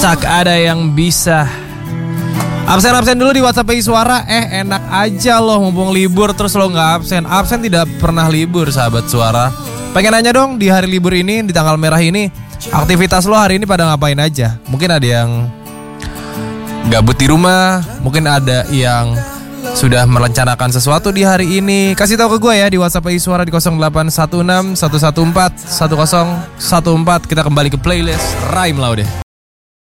Tak ada yang bisa. Absen dulu di WhatsApp PI Suara. Enak aja loh, mumpung libur terus lo gak absen. Absen tidak pernah libur, sahabat Suara. Pengen nanya dong, di hari libur ini, di tanggal merah ini, aktivitas lo hari ini pada ngapain aja? Mungkin ada yang gabut di rumah, mungkin ada yang sudah merencanakan sesuatu di hari ini. Kasih tahu ke gue ya di WhatsApp PI Suara di 0816 114 1014. Kita kembali ke playlist Raim Laude.